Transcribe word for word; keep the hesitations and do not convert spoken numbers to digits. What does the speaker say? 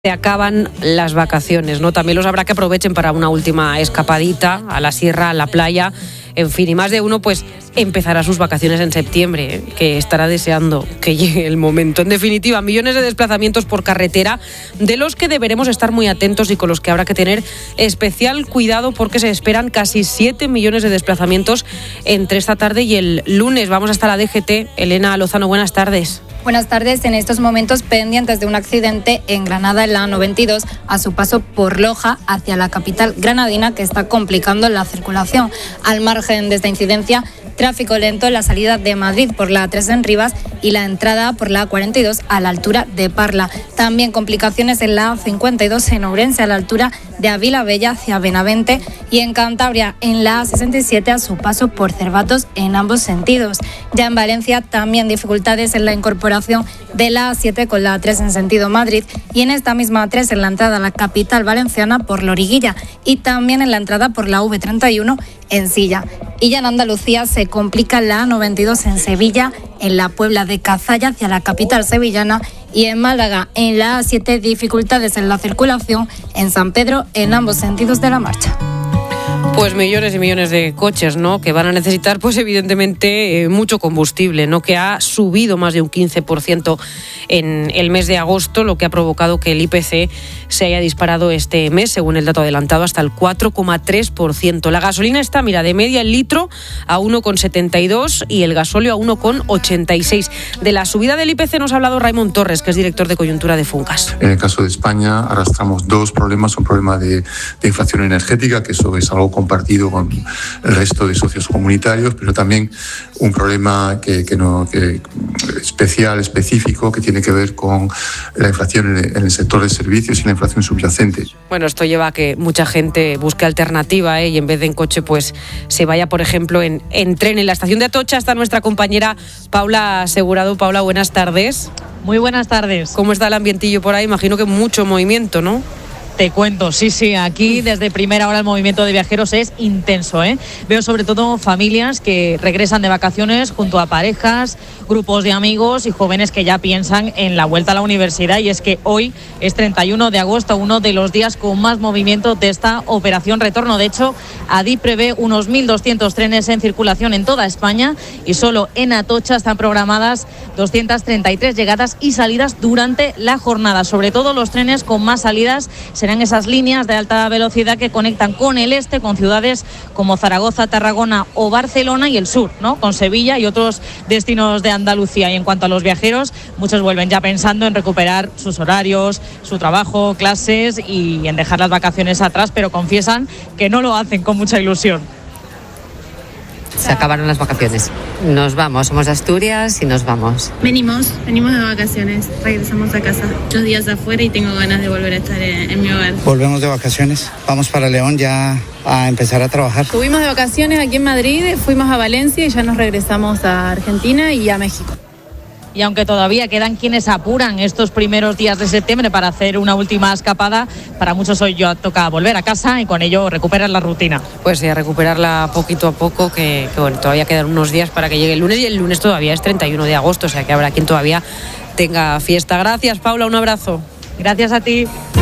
Se acaban las vacaciones, ¿no? También los habrá que aprovechen para una última escapadita a la sierra, a la playa, en fin, y más de uno pues empezará sus vacaciones en septiembre, ¿eh? Que estará deseando que llegue el momento. En definitiva, millones de desplazamientos por carretera, de los que deberemos estar muy atentos y con los que habrá que tener especial cuidado porque se esperan casi siete millones de desplazamientos entre esta tarde y el lunes. Vamos hasta la D G T. Elena Lozano, buenas tardes. Buenas tardes. En estos momentos pendientes de un accidente en Granada, en la A noventa y dos, a su paso por Loja hacia la capital granadina, que está complicando la circulación. Al margen de esta incidencia, tráfico lento en la salida de Madrid por la A tres en Rivas y la entrada por la A cuarenta y dos a la altura de Parla. También complicaciones en la A cincuenta y dos en Ourense a la altura de Avila Bella hacia Benavente, y en Cantabria en la A sesenta y siete a su paso por Cervatos en ambos sentidos. Ya en Valencia también dificultades en la incorporación de la A siete con la A tres en sentido Madrid, y en esta misma A tres en la entrada a la capital valenciana por Loriguilla, y también en la entrada por la V treinta y uno en Silla. Y ya en Andalucía se complica la A noventa y dos en Sevilla, en la Puebla de Cazalla hacia la capital sevillana, y en Málaga en la A siete dificultades en la circulación en San Pedro en ambos sentidos de la marcha. Pues millones y millones de coches, ¿no?, que van a necesitar, pues evidentemente, eh, mucho combustible, ¿no?, que ha subido más de un quince por ciento en el mes de agosto, lo que ha provocado que el I P C se haya disparado este mes, según el dato adelantado, hasta el cuatro coma tres por ciento. La gasolina está, mira, de media el litro a uno coma setenta y dos y el gasóleo a uno coma ochenta y seis. De la subida del I P C nos ha hablado Raimon Torres, que es director de coyuntura de Funcas. En el caso de España arrastramos dos problemas, un problema de, de inflación energética, que eso es algo compartido con el resto de socios comunitarios, pero también un problema que, que no, que especial, específico, que tiene que ver con la inflación en el sector de servicios y la inflación subyacente. Bueno, esto lleva a que mucha gente busque alternativa, ¿eh? Y en vez de en coche, pues se vaya, por ejemplo, en, en tren. En la estación de Atocha está nuestra compañera Paula Asegurado. Paula, buenas tardes. Muy buenas tardes. ¿Cómo está el ambientillo por ahí? Imagino que mucho movimiento, ¿no? Te cuento, sí, sí, aquí desde primera hora el movimiento de viajeros es intenso, ¿eh? Veo sobre todo familias que regresan de vacaciones junto a parejas, grupos de amigos y jóvenes que ya piensan en la vuelta a la universidad, y es que hoy es treinta y uno de agosto, uno de los días con más movimiento de esta operación retorno. De hecho, Adif prevé unos mil doscientos trenes en circulación en toda España y solo en Atocha están programadas doscientas treinta y tres llegadas y salidas durante la jornada. Sobre todo los trenes con más salidas serán esas líneas de alta velocidad que conectan con el este, con ciudades como Zaragoza, Tarragona o Barcelona, y el sur, ¿no?, con Sevilla y otros destinos de Andalucía. Y en cuanto a los viajeros, muchos vuelven ya pensando en recuperar sus horarios, su trabajo, clases y en dejar las vacaciones atrás, pero confiesan que no lo hacen con mucha ilusión. Se acabaron las vacaciones. Nos vamos, somos de Asturias y nos vamos. Venimos, venimos de vacaciones, regresamos a casa. Dos días afuera y tengo ganas de volver a estar en, en mi hogar. Volvemos de vacaciones, vamos para León ya a empezar a trabajar. Estuvimos de vacaciones aquí en Madrid, fuimos a Valencia y ya nos regresamos a Argentina y a México. Y aunque todavía quedan quienes apuran estos primeros días de septiembre para hacer una última escapada, para muchos hoy ya toca volver a casa y con ello recuperar la rutina. Pues sí, a recuperarla poquito a poco, que, que bueno, todavía quedan unos días para que llegue el lunes, y el lunes todavía es treinta y uno de agosto, o sea que habrá quien todavía tenga fiesta. Gracias, Paula, un abrazo. Gracias a ti.